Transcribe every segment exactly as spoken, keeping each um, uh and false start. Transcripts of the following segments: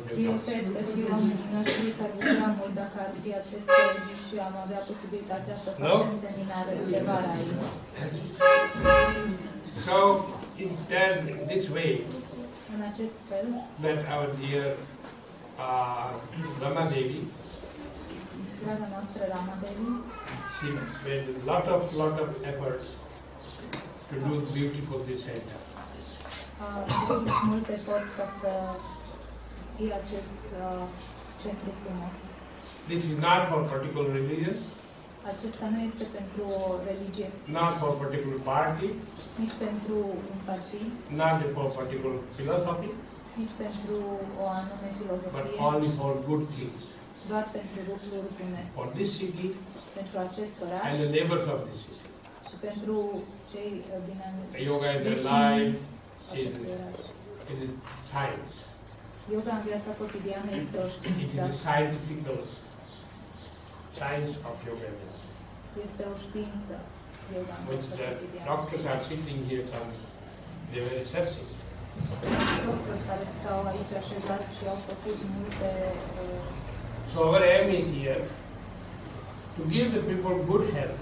Și eu cred că și oamenii noștri s-ar bucura mult dacă ar fi acest colegi și am avea posibilitatea să facem seminare de vară aici. So, in that, this way, în acest fel, that our dear uh, Rama Devi, draga noastră Rama Devi, she made a lot of, lot of efforts to do beautiful this center. a făcut mult efort ca să fie acest uh, centru frumos. This is not for particular religion, Acesta nu este pentru o religie, not for particular party, nici pentru un partid, not for particular philosophy, nici pentru o anume but filozofie, only for good things. doar pentru lucruri bune. For this city Pentru acest oraș and the neighbors of this city. și pentru cei uh, din Yoga in their vecinii life is, acestui oraș. is science. Yoga în viața cotidiană este o It is știință, a scientific science of yoga. este o știință. Yoga în Which viața the cotidiană. doctors are sitting here, some they were researching. Doctori care stau aici așezați și au făcut multe. Uh, So our aim is here to give the people good health.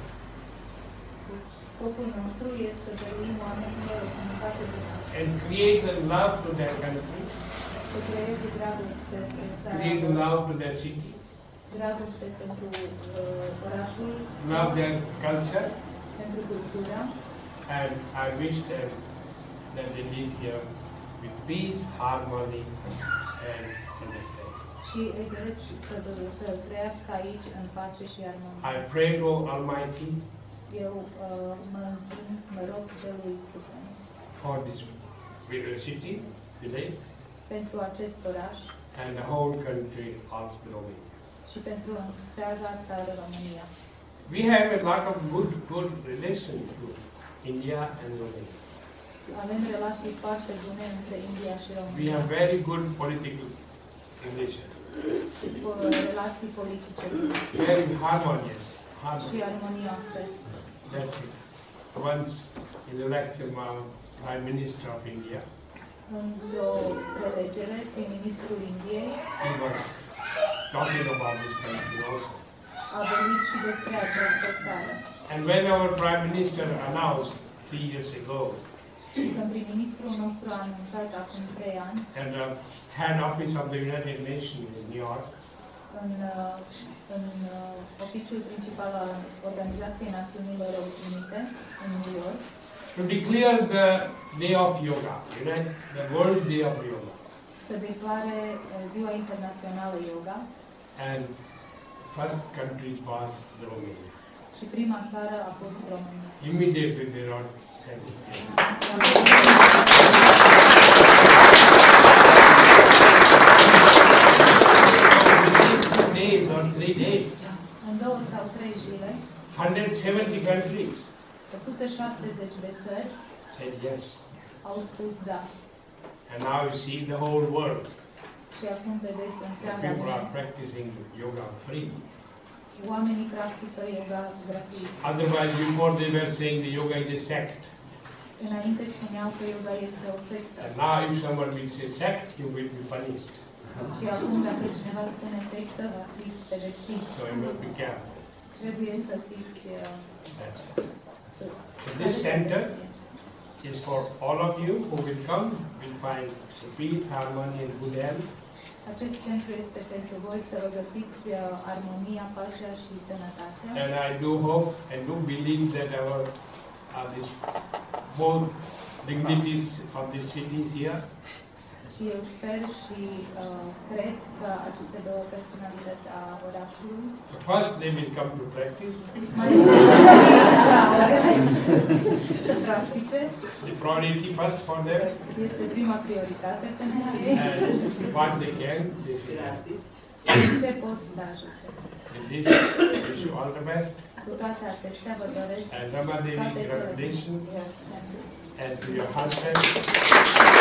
Scopul nostru este să dăruim oamenilor o sănătate bună, And create the love to their country, să creeze dragoste spre țara create the lor, love to their city, dragoste pentru uh, orașul, love their culture, pentru cultura. and I wish them that they live here with peace, harmony, and understanding. Și îi doresc să, să trăiască aici în pace și armonie. I pray to Almighty Eu uh, mă închin, mă rog celui suprem for this city, village, pentru acest oraș and the whole country of Romania. și pentru întreaga țară România. We have a lot of good, good relations with India and Romania. Avem relații foarte bune între India și We România. have very good political relations, Cu relații politice very harmonious. și harmonious. armonioase. That's it. Once in the lecture, my Prime Minister of India, Într-o prelegere, prim-ministrul Indiei he was talking about this country also. a vorbit și despre această țară. And when our Prime Minister announced three years ago, Și când prim-ministrul nostru a anunțat acum trei ani, and the head office of the United Nations in New York, în, uh, în uh, oficiul principal al Organizației Națiunilor Unite, în New York, to declare the Day of Yoga, you know, the World Day of Yoga. să declare uh, Ziua Internațională Yoga, And first country was the Romania. și prima țară a fost România. Immediately they wrote thank you. Days or three days, În două sau trei zile, one hundred seventy countries o sută șaptezeci de țări said yes. au spus da. And now you see the whole world. Și acum vedeți The întreaga people are lume. practicing yoga free. Oamenii practică yoga gratuit. Otherwise, before they were saying the yoga is a sect. Înainte spuneau că yoga este o sectă. And now if someone will say sect, you will be punished. Și acum dacă cineva spune sectă, va fi pedepsit. So you must be careful. Trebuie să fiți... uh, That's it. să So this center atenție. is for all of you who will come, will find peace, harmony and good health. Acest centru este pentru voi să vă găsiți uh, armonia, pacea și sănătatea. And I do hope and do believe that our uh, this, both dignities of this city is here. Și eu sper și uh, cred că aceste două personalități a orașului But first they will come to practice. mai întâi să practice. The priority first for them. Este prima prioritate pentru ei. And what they can, they say. Și ce pot să ajute. In this, I wish you all the best. Cu toate acestea vă doresc And Rama Devi, toate cele congratulations. bune. And to your husband.